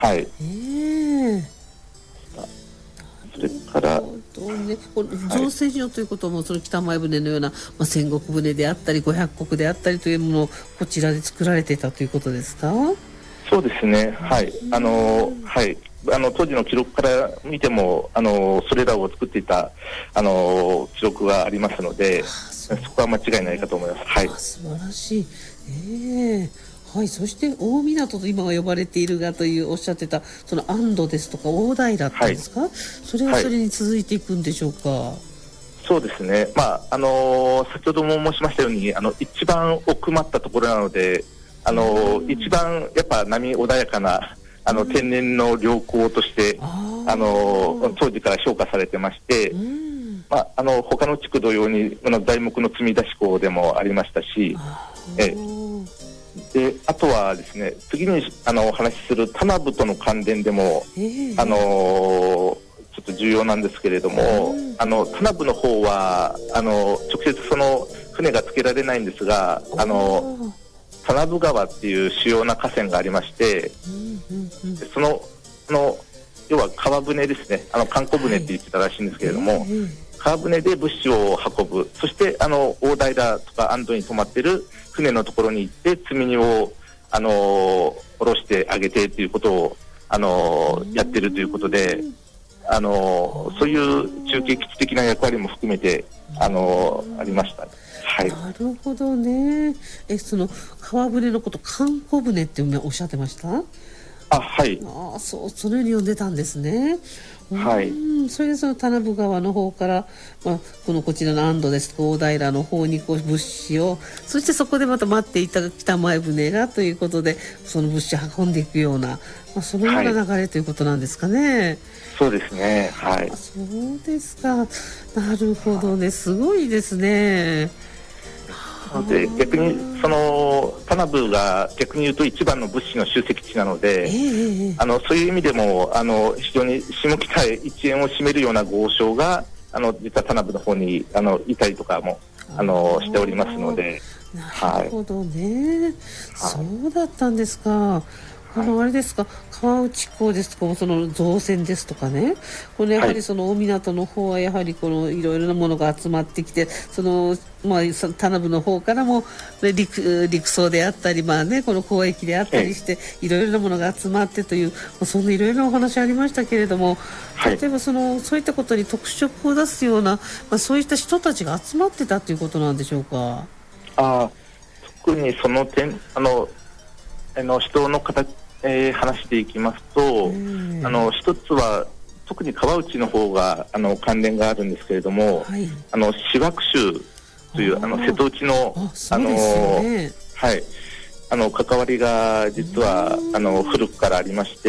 はい。それからね、この造船所ということも、その北前船のような、戦国船であったり500石であったりというものをこちらで作られていたということですか？ そうですね、はい。はい。当時の記録から見てもそれらを作っていた記録がありますので、そこは間違いないかと思います。はい。 素晴らしい。はい、そして大港と今は呼ばれているがというおっしゃってたその安堵ですとか大平ってですか、それはそれに続いていくんでしょうか？ そうですね、先ほども申しましたように一番奥まったところなので一番やっぱ波穏やかな天然の良港として当時から評価されてまして、他の地区同様に材木の積み出し港でもありましたし、であとはですね、次にお話しする田名部との関連でも、ちょっと重要なんですけれども、田名部の方は直接その船がつけられないんですが、田名部川っていう主要な河川がありまして、その要は川船ですね、観光船って言ってたらしいんですけれども、川船で物資を運ぶ、そして大平とか安堵に止まっている船のところに行って積み荷を下ろしてあげてということをやってるということで、そういう中継基地的な役割も含めてありました。はい、 なるほどね。その川船のこと観光船っておっしゃってました？ はい。 そのように呼んでたんですね。 はい。 それでその田名部川の方から、こちらの安堵ですとか大平の方に物資を、そしてそこでまた待っていた北前船がということでその物資を運んでいくような、そのような流れということなんですかね。 そうですね。はい。 そうですか。なるほどね。すごいですね。 で逆にその田名部が逆に言うと一番の物資の集積地なので、そういう意味でも非常に下北一円を占めるような豪商が実は田名部の方にいたりとかもしておりますので。 なるほどね、そうだったんですか。あれですか、川内港ですとかその造船ですとかね、これやはりその大港の方はやはりこのいろいろなものが集まってきて、その田名部の方からも陸送であったり、この交易であったりしていろいろなものが集まってという、そんないろいろなお話ありましたけれども、例えばそういったことに特色を出すような、そういった人たちが集まってたということなんでしょうか？ 特にその点人の形話していきますと、一つは特に川内の方が関連があるんですけれども、志涌州という瀬戸内の関わりが実は古くからありまして、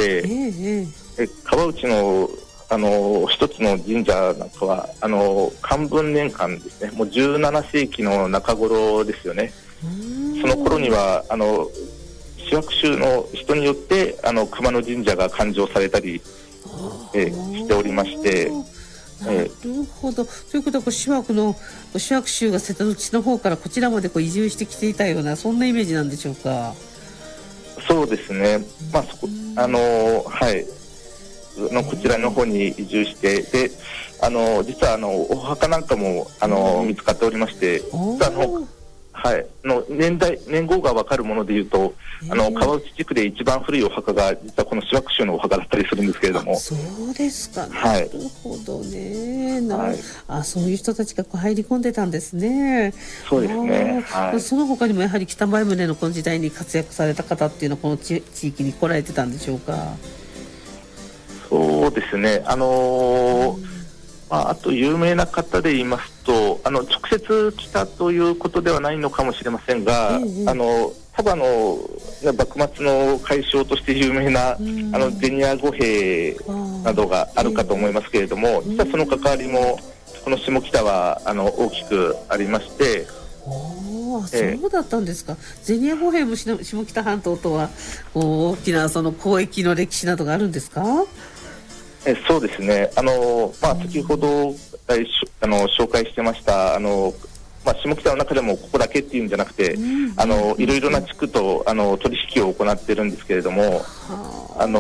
川内の一つの神社なんかは寛文年間ですね、もう17世紀の中頃ですよね。その頃には志涌州の人によって熊野神社が誕生されたり、しておりまして、 なるほど。ということは志涌州が瀬戸内の方からこちらまで移住してきていたような、そんなイメージなんでしょうか？ そうですね、こちらの方に移住して、で実はお墓なんかも見つかっておりまして、年号が分かるものでいうと、川内地区で一番古いお墓が実はこの志涌州のお墓だったりするんですけれども。 そうですか、なるほどね。そういう人たちが入り込んでたんですね。 そうですね。 その他にもやはり北前船のこの時代に活躍された方っていうのはこの地域に来られてたんでしょうか？ そうですね、あと有名な方で言いますと直接来たということではないのかもしれませんが、多分幕末の海将として有名な銭屋五兵などがあるかと思いますけれども、実はその関わりもこの下北は大きくありまして。 そうだったんですか。銭屋五兵も下北半島とは大きなその交易の歴史などがあるんですか？ そうですね、先ほど紹介してました下北の中でもここだけっていうんじゃなくて、いろいろな地区と取引を行っているんですけれども、